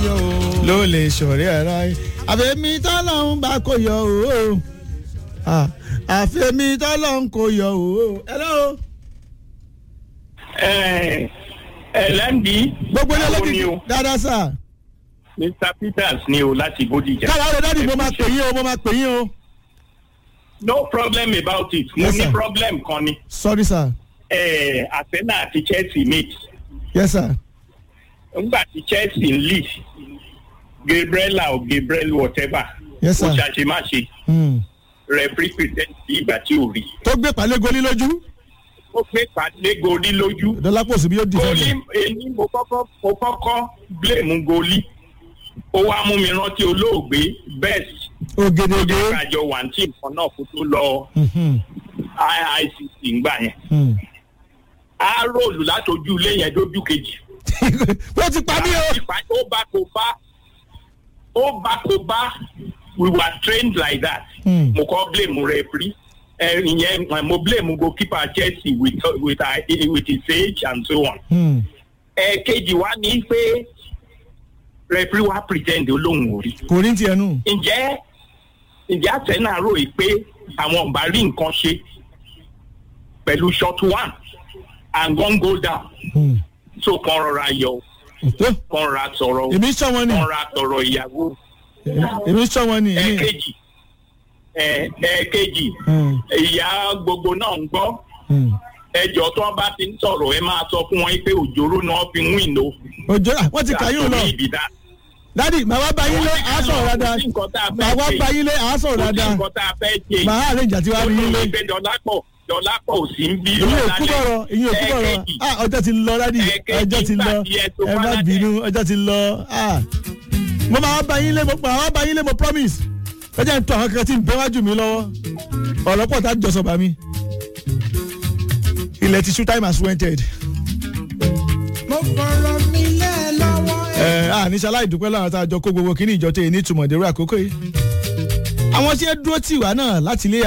yọ o. ló lè ṣọ̀rẹ́ ara yìí àfẹ́mi tọ́lọ́hún bá kò yọ o àfẹ́mi tọ́lọ́hún kò yọ o. hello. lẹ́ndí. gbogbo ilé lókìkí dáadáa sá. Mr. Peters ni o láti Bódìjà. kára rẹ̀ dáàdì mo máa pè yín o. no problem about it. mo ní problem kan ni. sorry sir. Arsenal àti Chelsea meet. yes sir. nígbà tí Chelsea ń lead Gabriel whatever. yes sir. kò ṣàṣemáṣe. referee pretend sí ìgbà tí ò rí. tó gbé pàlẹ́ goli lójú. ó gbé pàlẹ́ goli lójú. dọ́lápọ̀ sí bí ó di fẹ́ẹ́. goli èyí mo kọ́kọ́ blame goli. ó wá mú mi rántí olóògbé best. ògèdègbè. ó jẹ́ kájọ wà ní tíì kan náà kó tó lọ ICC ńgbà yẹn. a róòlù látọjú ilé yẹn dójú kejì. wọ́n ti pa mí o. ó bá kó bá we were trained like that. mo kọ́ blame referee. ìyẹn mo blame goalkeeper Chelsea with his age and so on. kejì wá ní pé referee wa pretend olóhùn orí. kò ní tiẹ̀ nù. ǹjẹ́ Arsenal rò yìí pé àwọn ọ̀bá rí nǹkan ṣe pẹ̀lú shot one and one goal down. so kan rọra yọ kan ra sọ̀rọ̀ èmi sọ wọn ni kan ra sọ̀rọ̀ ìyàwó. èmi sọ wọn ni. ẹ̀ẹ̀kejì ìyá gbogbo náà ń gbọ́. ẹjọ́ tó bá ti ń sọ̀rọ̀ ẹ máa sọ fún wọn pé òjòrò náà fi ń wìn ló. òjòrò wọ́n ti kàyún lọ. dádì màá wá bá yín lé àásọ̀ dáadáa màá wá bá yín lé àásọ̀ dáadáa màá àárẹ̀ ìjà tí wàá rí yín lé. dọ́lápọ̀ ò sí ń bí. ìyẹn òkú bọ̀rọ̀ ọjọ́ ti lọ dádì ọjọ́ ti lọ ẹ má bínú ọjọ́ ti lọ. mo máa wá bá yín lé mo promise ọjọ́ ń tọ́ àwọn kankan tí ń bẹ́ wájú mi lọ́wọ́ ọ̀rọ̀pọ̀ tá a jọ sọ̀bà mi ilẹ̀ ti shoot time has wented. mo fọ̀rọ̀ mi lẹ́ lọ́wọ́. níṣẹ́ aláìdúpẹ́ láwọn tá a jọ kó gbogbo kíní ìjọ tẹ̀ ní ìtumọ̀ ìdérò àkókò yìí. àwọn tí ẹ dúró tì wá náà láti ilé